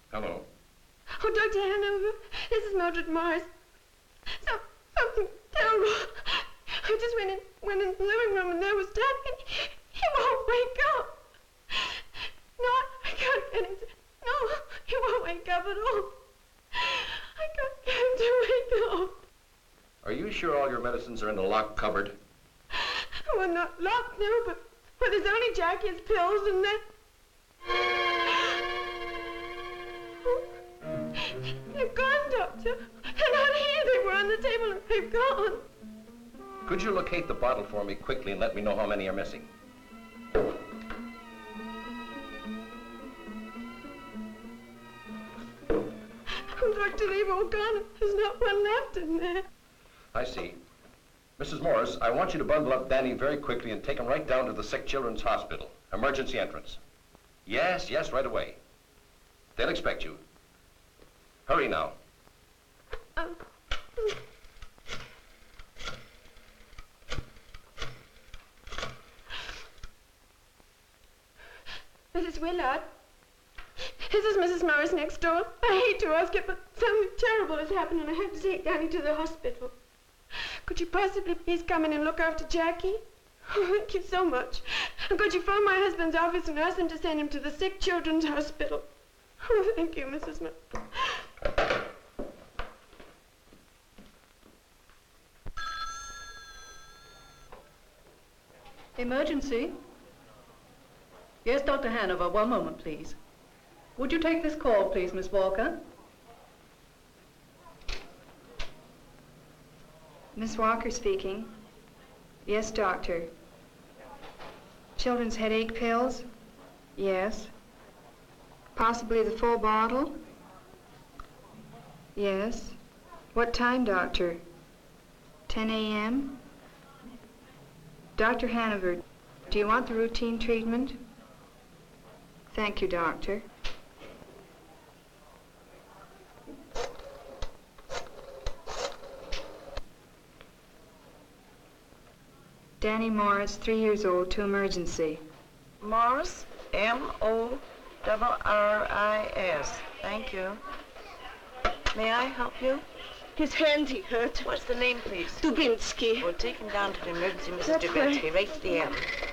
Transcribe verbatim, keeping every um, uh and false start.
Hello. Oh, Doctor Hanover, this is Mildred Morris. So, something terrible. I just went in, went in the living room and there was Dad, and he, he won't wake up. No, I can't get him to, no, he won't wake up at all. I can't get him to wake up. Are you sure all your medicines are in the locked cupboard? Well, not locked, no, but well, there's only Jackie's pills and then... They're gone, Doctor. They're not here. They were on the table and they've gone. Could you locate the bottle for me quickly and let me know how many are missing? Doctor, they've all gone. There's not one left in there. I see. Missus Morris, I want you to bundle up Danny very quickly and take him right down to the Sick Children's Hospital. Emergency entrance. Yes, yes, right away. They'll expect you. Hurry now. Um. Missus Willard, this is Missus Morris next door. I hate to ask it, but something terrible has happened and I have to take Danny to the hospital. Could you possibly please come in and look after Jackie? Oh, thank you so much. And could you phone my husband's office and ask them to send him to the Sick Children's Hospital? Oh, thank you, Missus Morris. Emergency? Yes, Doctor Hanover, one moment, please. Would you take this call, please, Miss Walker? Miss Walker speaking. Yes, doctor. Children's headache pills? Yes. Possibly the full bottle? Yes. What time, doctor? ten a m? Doctor Hanover, do you want the routine treatment? Thank you, doctor. Danny Morris, three years old, to emergency. Morris, M O R R I S. Thank you. May I help you? His hand, he hurt. What's the name, please? Dubinsky. We'll take him down to the emergency, Missus That's Dubinsky, right there.